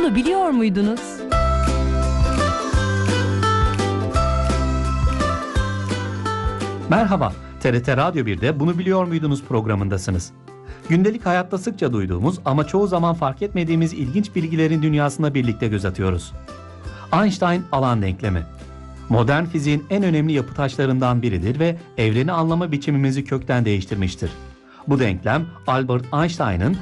Bunu biliyor muydunuz? Merhaba, TRT Radyo 1'de Bunu Biliyor Muydunuz programındasınız. Gündelik hayatta sıkça duyduğumuz ama çoğu zaman fark etmediğimiz ilginç bilgilerin dünyasına birlikte göz atıyoruz. Einstein alan denklemi. Modern fiziğin en önemli yapı taşlarından biridir ve evreni anlama biçimimizi kökten değiştirmiştir. Bu denklem Albert Einstein'ın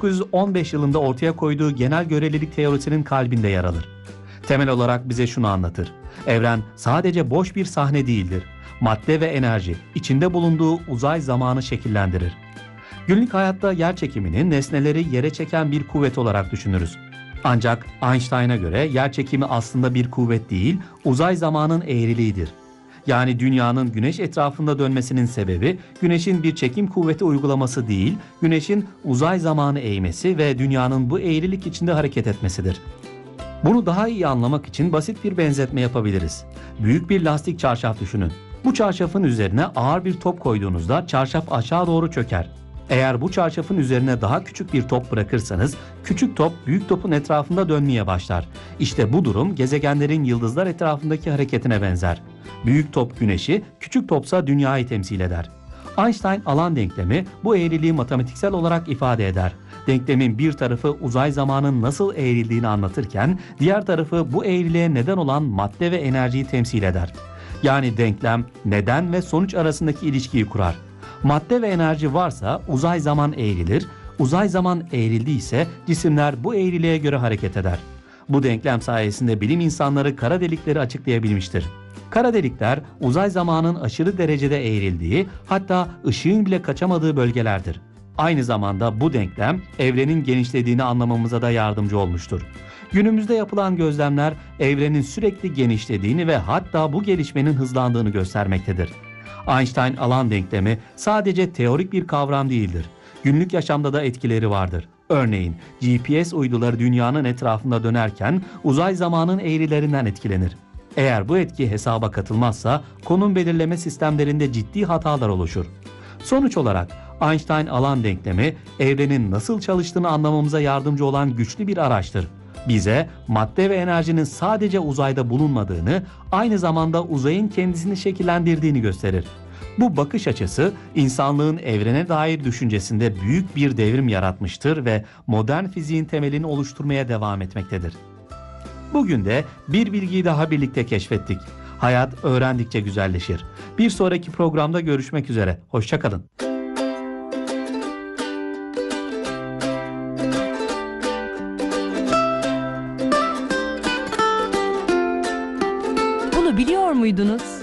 1915 yılında ortaya koyduğu genel görelilik teorisinin kalbinde yer alır. Temel olarak bize şunu anlatır: evren sadece boş bir sahne değildir. Madde ve enerji içinde bulunduğu uzay zamanı şekillendirir. Günlük hayatta yerçekimini nesneleri yere çeken bir kuvvet olarak düşünürüz. Ancak Einstein'a göre yerçekimi aslında bir kuvvet değil, uzay zamanın eğriliğidir. Yani dünyanın güneş etrafında dönmesinin sebebi güneşin bir çekim kuvveti uygulaması değil, güneşin uzay zamanı eğmesi ve dünyanın bu eğrilik içinde hareket etmesidir. Bunu daha iyi anlamak için basit bir benzetme yapabiliriz. Büyük bir lastik çarşaf düşünün. Bu çarşafın üzerine ağır bir top koyduğunuzda çarşaf aşağı doğru çöker. Eğer bu çarşafın üzerine daha küçük bir top bırakırsanız küçük top büyük topun etrafında dönmeye başlar. İşte bu durum gezegenlerin yıldızlar etrafındaki hareketine benzer. Büyük top güneşi, küçük topsa dünyayı temsil eder. Einstein alan denklemi bu eğriliği matematiksel olarak ifade eder. Denklemin bir tarafı uzay zamanın nasıl eğrildiğini anlatırken diğer tarafı bu eğriliğe neden olan madde ve enerjiyi temsil eder. Yani denklem neden ve sonuç arasındaki ilişkiyi kurar. Madde ve enerji varsa uzay zaman eğrilir, uzay zaman eğrildiyse cisimler bu eğriliğe göre hareket eder. Bu denklem sayesinde bilim insanları kara delikleri açıklayabilmiştir. Kara delikler uzay zamanın aşırı derecede eğrildiği, hatta ışığın bile kaçamadığı bölgelerdir. Aynı zamanda bu denklem evrenin genişlediğini anlamamıza da yardımcı olmuştur. Günümüzde yapılan gözlemler evrenin sürekli genişlediğini ve hatta bu gelişmenin hızlandığını göstermektedir. Einstein alan denklemi sadece teorik bir kavram değildir. Günlük yaşamda da etkileri vardır. Örneğin GPS uyduları dünyanın etrafında dönerken uzay zamanın eğrilerinden etkilenir. Eğer bu etki hesaba katılmazsa konum belirleme sistemlerinde ciddi hatalar oluşur. Sonuç olarak Einstein alan denklemi evrenin nasıl çalıştığını anlamamıza yardımcı olan güçlü bir araçtır. Bize madde ve enerjinin sadece uzayda bulunmadığını, aynı zamanda uzayın kendisini şekillendirdiğini gösterir. Bu bakış açısı insanlığın evrene dair düşüncesinde büyük bir devrim yaratmıştır ve modern fiziğin temelini oluşturmaya devam etmektedir. Bugün de bir bilgiyi daha birlikte keşfettik. Hayat öğrendikçe güzelleşir. Bir sonraki programda görüşmek üzere. Hoşça kalın. Bunu biliyor muydunuz?